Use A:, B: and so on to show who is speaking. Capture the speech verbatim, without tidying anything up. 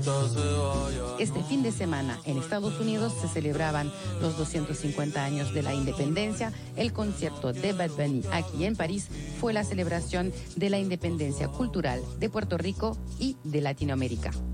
A: Este fin de semana en Estados Unidos se celebraban los doscientos cincuenta años de la independencia. El concierto de Bad Bunny aquí en París fue la celebración de la independencia cultural de Puerto Rico y de Latinoamérica.